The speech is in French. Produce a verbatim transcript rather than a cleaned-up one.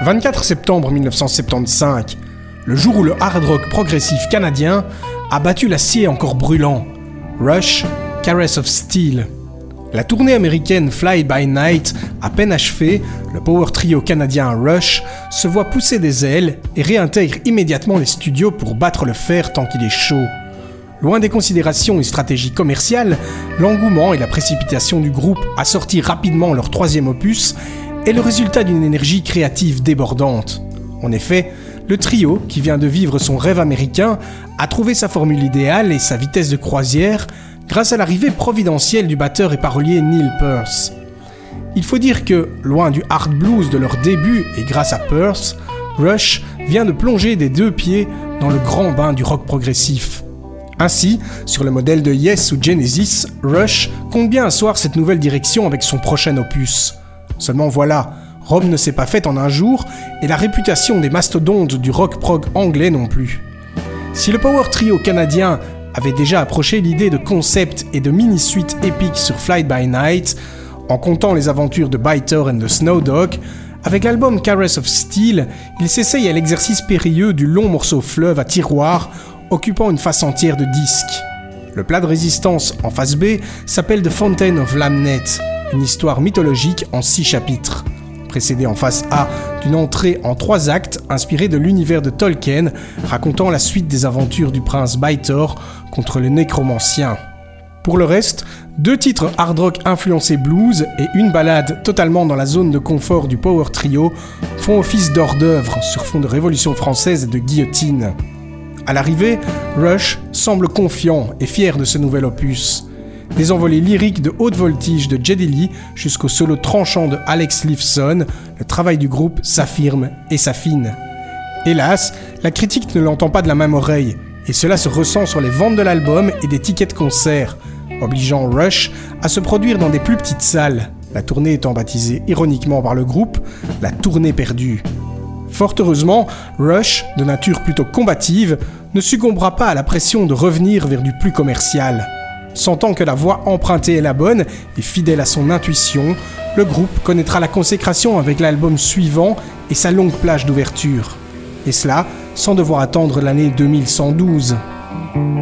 vingt-quatre septembre mille neuf cent soixante-quinze, le jour où le hard rock progressif canadien a battu l'acier encore brûlant. Rush, Caress of Steel. La tournée américaine Fly By Night, à peine achevée, le power trio canadien Rush se voit pousser des ailes et réintègre immédiatement les studios pour battre le fer tant qu'il est chaud. Loin des considérations et stratégies commerciales, l'engouement et la précipitation du groupe à sortir rapidement leur troisième opus est le résultat d'une énergie créative débordante. En effet, le trio, qui vient de vivre son rêve américain, a trouvé sa formule idéale et sa vitesse de croisière grâce à l'arrivée providentielle du batteur et parolier Neil Pearce. Il faut dire que, loin du hard blues de leur début et grâce à Pearce, Rush vient de plonger des deux pieds dans le grand bain du rock progressif. Ainsi, sur le modèle de Yes ou Genesis, Rush compte bien asseoir cette nouvelle direction avec son prochain opus. Seulement voilà, Rome ne s'est pas faite en un jour, et la réputation des mastodontes du rock prog anglais non plus. Si le power trio canadien avait déjà approché l'idée de concept et de mini-suite épique sur Fly By Night, en comptant les aventures de Biter and the Snow Dog, avec l'album Caress of Steel, il s'essaye à l'exercice périlleux du long morceau fleuve à tiroir, occupant une face entière de disques. Le plat de résistance en face B s'appelle The Fountain of Lamnet, une histoire mythologique en six chapitres, précédée en face A d'une entrée en trois actes inspirée de l'univers de Tolkien, racontant la suite des aventures du prince Biter contre le nécromancien. Pour le reste, deux titres hard rock influencés blues et une ballade totalement dans la zone de confort du power trio font office d'hors-d'œuvre sur fond de Révolution française et de guillotine. À l'arrivée, Rush semble confiant et fier de ce nouvel opus. Des envolées lyriques de haute voltige de Geddy Lee jusqu'au solo tranchant de Alex Lifeson, le travail du groupe s'affirme et s'affine. Hélas, la critique ne l'entend pas de la même oreille, et cela se ressent sur les ventes de l'album et des tickets de concert, obligeant Rush à se produire dans des plus petites salles, la tournée étant baptisée ironiquement par le groupe « La tournée perdue ». Fort heureusement, Rush, de nature plutôt combative, ne succombera pas à la pression de revenir vers du plus commercial. Sentant que la voie empruntée est la bonne et fidèle à son intuition, le groupe connaîtra la consécration avec l'album suivant et sa longue plage d'ouverture. Et cela sans devoir attendre l'année deux mille cent douze.